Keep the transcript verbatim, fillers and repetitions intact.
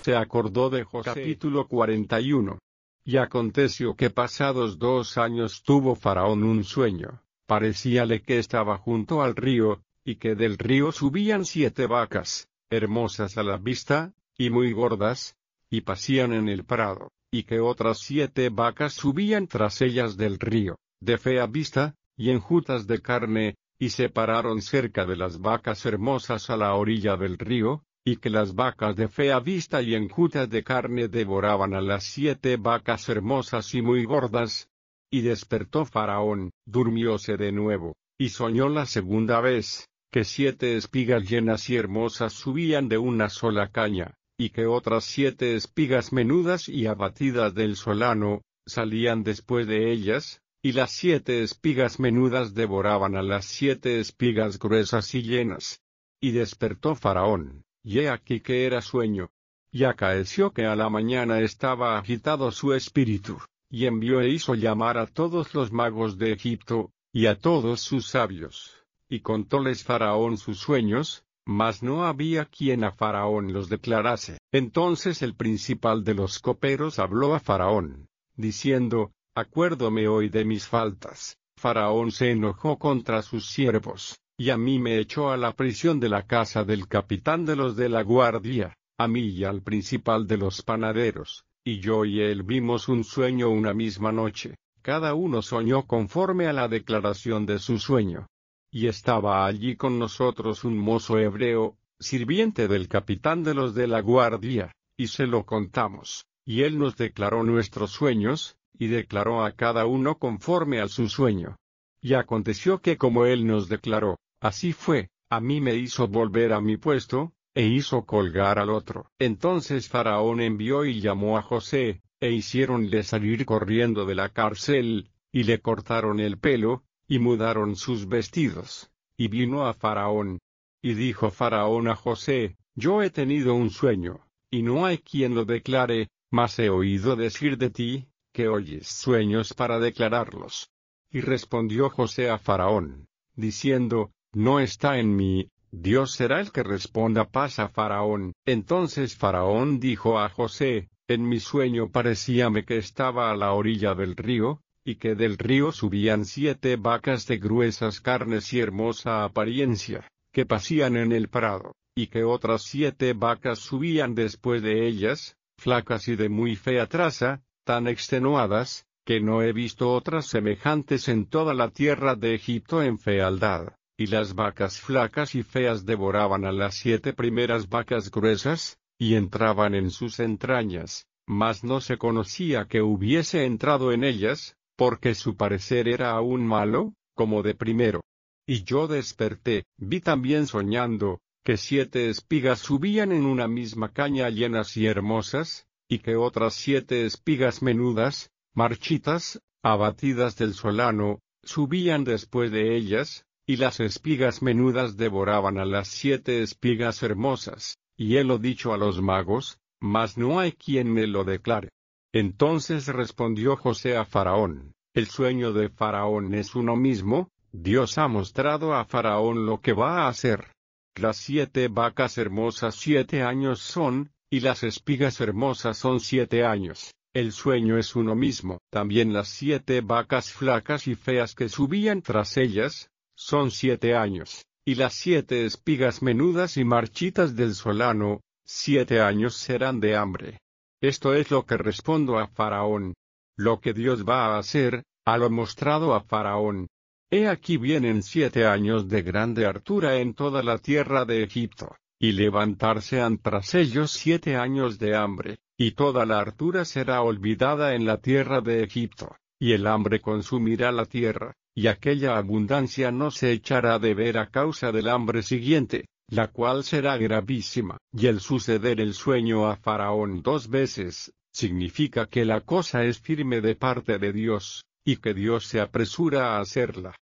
se acordó de José. Capítulo cuarenta y uno. Y aconteció que pasados dos años tuvo Faraón un sueño, parecíale que estaba junto al río, y que del río subían siete vacas, hermosas a la vista, y muy gordas, y pasían en el prado, y que otras siete vacas subían tras ellas del río, de fea vista, y enjutas de carne, y se pararon cerca de las vacas hermosas a la orilla del río, y que las vacas de fea vista y enjutas de carne devoraban a las siete vacas hermosas y muy gordas. Y despertó Faraón, durmióse de nuevo, y soñó la segunda vez, que siete espigas llenas y hermosas subían de una sola caña, y que otras siete espigas menudas y abatidas del solano, salían después de ellas, y las siete espigas menudas devoraban a las siete espigas gruesas y llenas. Y despertó Faraón, y he aquí que era sueño. Y acaeció que a la mañana estaba agitado su espíritu, y envió e hizo llamar a todos los magos de Egipto, y a todos sus sabios, y contóles Faraón sus sueños, mas no había quien a Faraón los declarase. Entonces el principal de los coperos habló a Faraón, diciendo, acuérdome hoy de mis faltas. Faraón se enojó contra sus siervos, y a mí me echó a la prisión de la casa del capitán de los de la guardia, a mí y al principal de los panaderos, y yo y él vimos un sueño una misma noche, cada uno soñó conforme a la declaración de su sueño. Y estaba allí con nosotros un mozo hebreo, sirviente del capitán de los de la guardia, y se lo contamos, y él nos declaró nuestros sueños, y declaró a cada uno conforme a su sueño. Y aconteció que como él nos declaró, así fue, a mí me hizo volver a mi puesto, e hizo colgar al otro. Entonces Faraón envió y llamó a José, e hiciéronle salir corriendo de la cárcel, y le cortaron el pelo, y mudaron sus vestidos, y vino a Faraón. Y dijo Faraón a José, yo he tenido un sueño, y no hay quien lo declare, mas he oído decir de ti, que oyes sueños para declararlos. Y respondió José a Faraón, diciendo, no está en mí, Dios será el que responda paz a Faraón. Entonces Faraón dijo a José, en mi sueño parecíame que estaba a la orilla del río, y que del río subían siete vacas de gruesas carnes y hermosa apariencia, que pasían en el prado, y que otras siete vacas subían después de ellas, flacas y de muy fea traza, tan extenuadas, que no he visto otras semejantes en toda la tierra de Egipto en fealdad, y las vacas flacas y feas devoraban a las siete primeras vacas gruesas, y entraban en sus entrañas, mas no se conocía que hubiese entrado en ellas, porque su parecer era aún malo, como de primero. Y yo desperté, vi también soñando, que siete espigas subían en una misma caña llenas y hermosas, y que otras siete espigas menudas, marchitas, abatidas del solano, subían después de ellas, y las espigas menudas devoraban a las siete espigas hermosas, y he lo dicho a los magos, mas no hay quien me lo declare. Entonces respondió José a Faraón, el sueño de Faraón es uno mismo, Dios ha mostrado a Faraón lo que va a hacer. Las siete vacas hermosas siete años son, y las espigas hermosas son siete años, el sueño es uno mismo. También las siete vacas flacas y feas que subían tras ellas, son siete años, y las siete espigas menudas y marchitas del solano, siete años serán de hambre. Esto es lo que respondo a Faraón. Lo que Dios va a hacer, ha lo mostrado a Faraón. He aquí vienen siete años de grande hartura en toda la tierra de Egipto, y levantarse han tras ellos siete años de hambre, y toda la hartura será olvidada en la tierra de Egipto, y el hambre consumirá la tierra, y aquella abundancia no se echará de ver a causa del hambre siguiente, la cual será gravísima. Y el suceder el sueño a Faraón dos veces, significa que la cosa es firme de parte de Dios, y que Dios se apresura a hacerla.